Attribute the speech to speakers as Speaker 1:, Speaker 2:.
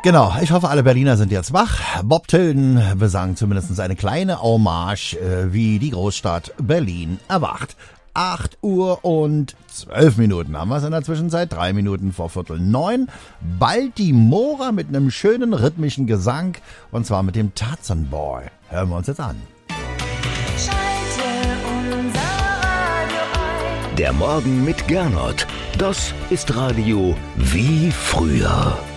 Speaker 1: Genau, ich hoffe, alle Berliner sind jetzt wach. Bob Tilden besang zumindest eine kleine Hommage, wie die Großstadt Berlin erwacht. 8 Uhr und 12 Minuten haben wir es in der Zwischenzeit, 3 Minuten vor 8:45. Bald die Mora mit einem schönen rhythmischen Gesang, und zwar mit dem Tarzan Boy. Hören wir uns jetzt an.
Speaker 2: Schalte unser Radio ein.
Speaker 3: Der Morgen mit Gernot. Das ist Radio wie früher.